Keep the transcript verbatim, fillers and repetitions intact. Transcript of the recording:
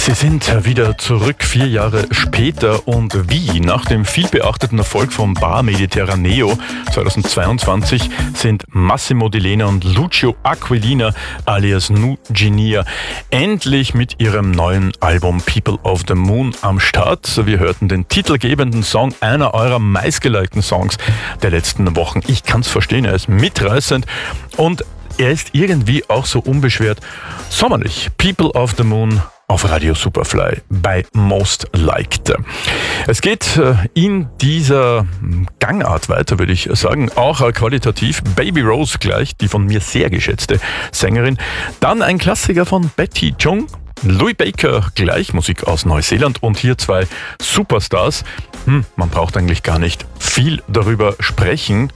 Sie sind wieder zurück, vier Jahre später, und wie nach dem vielbeachteten Erfolg von Bar Mediterraneo zweitausendzweiundzwanzig sind Massimo Di Lena und Lucio Aquilina alias Nu Genia endlich mit ihrem neuen Album People of the Moon am Start. Wir hörten den titelgebenden Song, einer eurer meistgelikten Songs der letzten Wochen. Ich kann's verstehen, er ist mitreißend und er ist irgendwie auch so unbeschwert sommerlich. People of the Moon auf Radio Superfly bei Most Liked. Es geht in dieser Gangart weiter, würde ich sagen, auch qualitativ. Baby Rose gleich, die von mir sehr geschätzte Sängerin. Dann ein Klassiker von Betty Chung. Louis Baker gleich, Musik aus Neuseeland, und hier zwei Superstars. Hm, man braucht eigentlich gar nicht viel darüber sprechen.